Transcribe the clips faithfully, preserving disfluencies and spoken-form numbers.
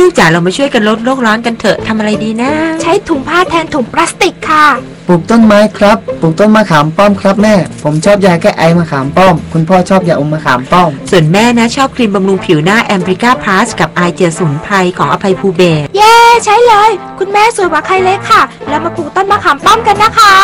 ลูกๆจ๋าเรามาช่วยกันลดโลกร้อนกันเถอะทำอะไรดีนะใช้ถุงผ้าแทนถุงพลาสติกค่ะปลูกต้นไม้ครับปลูกต้นมะขามป้อมครับแม่ผมชอบยาแก้ไอมะขามป้อมคุณพ่อชอบยาอมมะขามป้อมส่วนแม่นะชอบครีมบำรุงผิวหน้าแอมบริก้าพลัสกับไอเจียสมุนไพรของอภัยภูเบศรเย้ใช้เลยคุณแม่สวยกว่าใครเลยค่ะเรามาปลูกต้นมะขามป้อมกันนะคะ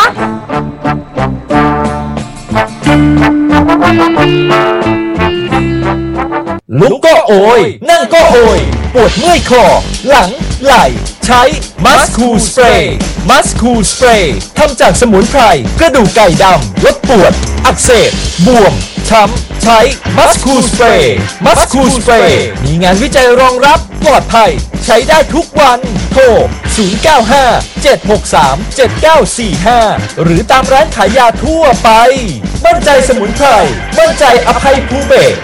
ลุกก็โอยนั่งก็โอยปวดเมื่อยคอหลังไหล่ใช้มัสคูสเปรย์มัสคูสเปรย์ทำจากสมุนไพรกระดูกไก่ดำลดปวดอักเสบบวมช้ำใช้มัสคูสเปรย์มัสคูสเปรย์มีงานวิจัยรองรับปลอดภัยใช้ได้ทุกวันโทรศูนย์ เก้า ห้า เจ็ด หก สาม เจ็ด เก้า สี่ ห้าหรือตามร้านขายยาทั่วไปมั่นใจสมุนไพรมั่นใจอภัยภูเบศร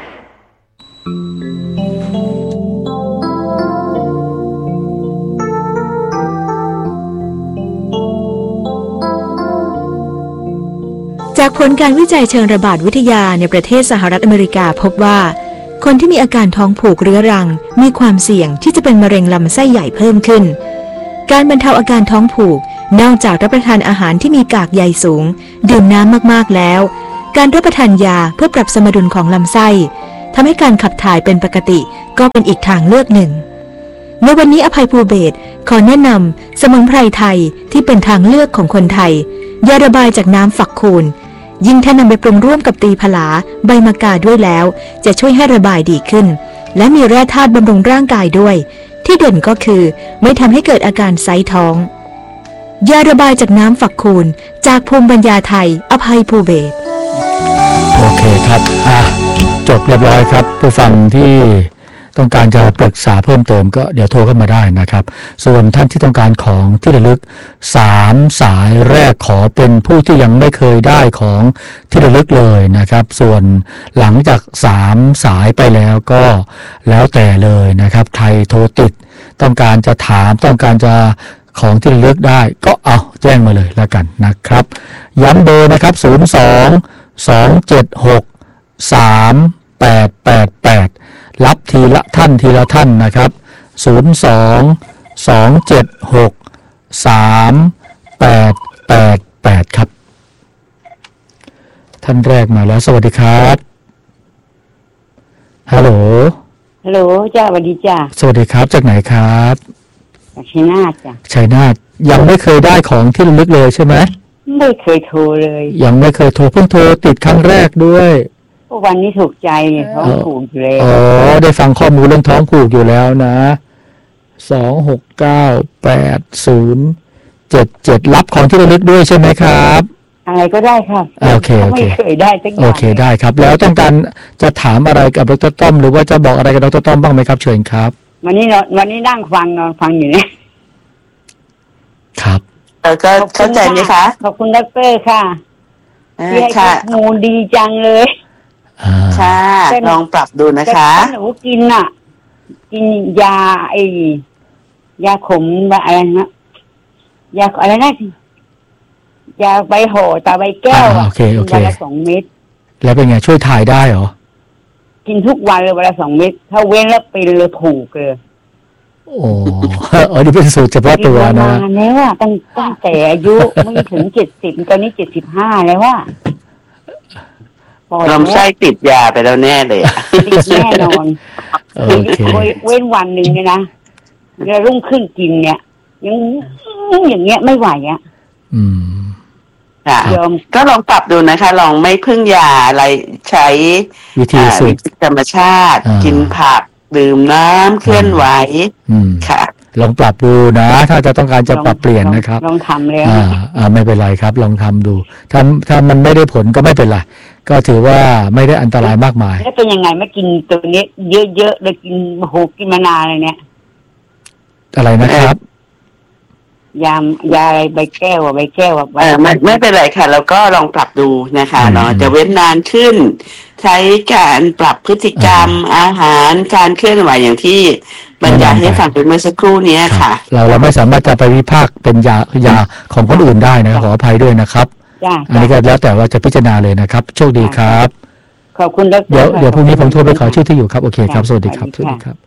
จากผลการวิจัยเชิงระบาดวิทยาในประเทศสหรัฐอเมริกาพบว่าคนที่มีอาการท้องผูกเรื้อรังมีความเสี่ยงที่จะเป็นมะเร็งลำไส้ใหญ่เพิ่มขึ้นการบรรเทาอาการท้องผูกนอกจากรับประทานอาหารที่มีกากใยสูงดื่มน้ำมากๆแล้วการรับประทานยาเพื่อปรับสมดุลของลำไส้ทำให้การขับถ่ายเป็นปกติก็เป็นอีกทางเลือกหนึ่งในวันนี้อภัยภูเบศรขอแนะนำสมุนไพรไทยที่เป็นทางเลือกของคนไทยยาระบายจากน้ำฝักคูนยิ่งถ้านำไปปรุงร่วมกับตีผลาใบมะกาด้วยแล้วจะช่วยให้ระบายดีขึ้นและมีแร่ธาตุบำรุงร่างกายด้วยที่เด่นก็คือไม่ทำให้เกิดอาการไซท้องยาระบายจากน้ำฝักคูนจากภูมิปัญญาไทยอภัยภูเบศรโอเคครับอ่ะจบเรียบร้อยครับผู้ฟังที่ต้องการจะปรึกษาเพิ่มเติมก็เดี๋ยวโทรเข้ามาได้นะครับส่วนท่านที่ต้องการของที่ระลึกสามสายแรกขอเป็นผู้ที่ยังไม่เคยได้ของที่ระลึกเลยนะครับส่วนหลังจากสามสายไปแล้วก็แล้วแต่เลยนะครับใครโทรติดต้องการจะถามต้องการจะของที่ระลึกได้ก็เอาแจ้งมาเลยแล้วกันนะครับย้ำเบอร์นะครับศูนย์ สอง สอง เจ็ด หก สาม แปด แปด แปดรับทีละท่านทีละท่านนะครับศูนย์ สอง สอง เจ็ด หก สาม แปด แปด แปดครับท่านแรกมาแล้วสวัสดีครับฮัลโหลฮัลโหลจ้าสวัสดีจ้าสวัสดีครับจากไหนครับจากชัยนาทจ้ะชัยนาทยังไม่เคยได้ของที่ระลึกเลยใช่ไหมไม่เคยโทรเลยยังไม่เคยโทรเพิ่งโทรติดครั้งแรกด้วยวันนี้ถูกใจท้องผูกอยู่แล้วอ๋อได้ฟังข้อมูลเรื่องท้องผูกอยู่แล้วนะสอง หก เก้า แปด ศูนย์ เจ็ด เจ็ดรับของที่ระลึกด้วยใช่ไหมครับอะไรก็ได้ครับโอเคโอเคไม่เคยได้ตั้งแต่โอเคได้ครับแล้วต้องการจะถามอะไรกับดร.ต้อมหรือว่าจะบอกอะไรกับดร.ต้อมบ้างไหมครับเชิญครับวันนี้วันนี้นั่งฟังนอนฟังอยู่เนี่ยครับเออก็เข้าใจไหมคะขอบคุณดร.ค่ะที่ให้ข้อมูลดีจังเลยค่ะลองปรับดูนะคะหนูกินอ่ะกินยาไอยาขมอะไรนะยาอะไรนะยาใบโหตาใบแก้วอ่ะวันละสองเม็ดแล้วเป็นไงช่วยถ่ายได้เหรอกินทุกวันเลยวันละสองเม็ดถ้าเว้นแล้วเป็นเลยผูกเลยโอ้เออนี่เป็นสูตรเฉพาะตัวนะแล้วอ่ะตั้งตั้งแต่อายุไม่ถึงเจ็ดสิบตอนนี้เจ็ดสิบห้าแล้วว่าลำไส้ติดยาไปแล้วแน่เลยติดแน่นอนเว้นวันหนึ่งเนี่ยนะแล้วรุ่งขึ้นกินเนี่ยยังอย่างเงี้ยไม่ไหวอ่ะอืมค่ะก็ลองปรับดูนะคะลองไม่พึ่งยาอะไรใช้วิธีสูตรธรรมชาติกินผักดื่มน้ำเคลื่อนไหวค่ะลองปรับดูนะถ้าจะต้องการจะปรับเปลี่ยนนะครับลองทำเลยอ่าอ่าไม่เป็นไรครับลองทำดูถ้าถ้ามันไม่ได้ผลก็ไม่เป็นไรก็ถือว่าไม่ได้อันตรายมากมายแล้วเป็นยังไงไม่กินตัวนี้เยอะๆเลยกินโอ้โหกินมานานเลยเนี่ยอะไรนะครับยามยาอะไรใบแก้วอ่ะใบแก้วอ่ะเออไม่ไม่เป็นไรค่ะแล้วก็ลองปรับดูนะคะเนาะจะเว้นนานขึ้นใช้การปรับพฤติกรรมอาหารการเคลื่อนไหวอย่างที่บรรยายให้ฟังเป็นเมื่อสักครู่นี้ค่ะเราเราไม่สามารถจะไปวิพากษ์เป็นยายาของคนอื่นได้นะขออภัยด้วยนะครับอันนี้ก็แล้วแต่ว่าจะพิจารณาเลยนะครับโชคดีครับขอบคุณแล้วเดี๋ยวเดี๋ยวพรุ่งนี้ผมโทรไปขอชื่อที่อยู่ครับโอเคครับสวัสดีครับสวัสดีครับ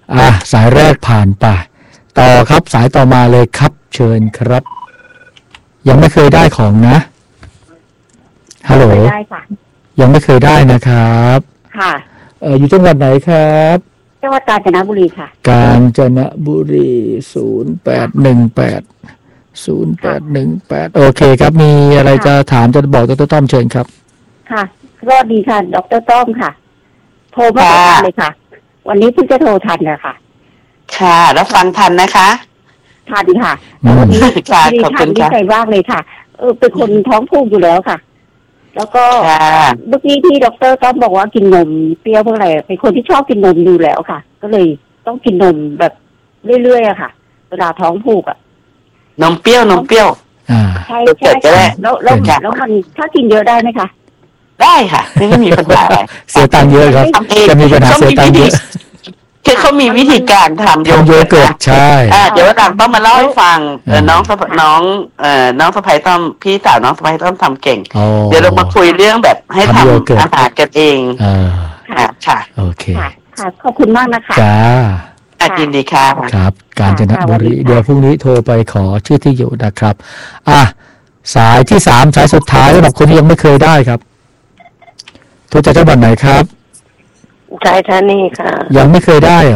อ่ะสายแรกผ่านไปต่อครับสายต่อมาเลยครับเชิญครับ ยังไม่เคยได้ของนะฮัลโหลไม่ได้ค่ะยังไม่เคยได้นะครับค่ะเอออยู่จังหวัดไหนครับจังหวัดกาญจนบุรีค่ะกาญจนบุรีศูนย์แปดหนึ่งแปดศูนย์แปดหนึ่งแปดโอเคครับมีอะไรจะถามจะบอกดร.ต้อมเชิญครับค่ะสวัสดีค่ะดร.ต้อมค่ะโทรมาทันเลยค่ะวันนี้เพิ่งจะโทรทันนะคะค่ะแล้วฟังทันนะคะทันค่ะวันนี้ค่ะขอบคุณค่ะดีใจมากเลยค่ะเออเป็นคนท้องผูกอยู่แล้วค่ะแล้วก็เมื่อกี้ที่ดร.ต้อมบอกว่ากินนมเปรี้ยวเพราะอะไรเป็นคนที่ชอบกินนมอยู่แล้วค่ะก็เลยต้องกินนมแบบเรื่อยๆอะค่ะเวลาท้องผูกอะนมเปรี้ยวนมเปรี้ยวใช่ใช่แล้วแล้วแล้วมันถ้ากินเยอะได้ไหมคะได้ค่ะไม่มีปัญหาอะไรเสียตังค์เยอะครับจะมีปัญหาเสียตังค์เยอะคือเขามีวิธีการทำโยเกิร์ตใช่เดี๋ยวต่างต้องมาเล่าให้ฟังน้องน้องเอ่อน้องสะใภ้ต้อมพี่สาวน้องสะใภ้ต้อมทำเก่งเดี๋ยวเรามาคุยเรื่องแบบให้ทำอาหารกันเองค่ะค่ะโอเคค่ะขอบคุณมากนะคะจ้ายินดีค่ะครับกาญจนบุรีเดี๋ยวพรุ่งนี้โทรไปขอชื่อที่อยู่นะครับอ่ะสายที่สามสายสุดท้ายสำหรับคนที่ยังไม่เคยได้ครับโทรจากจังหวัดไหนครับอุทัยธานีค่ะยังไม่เคยได้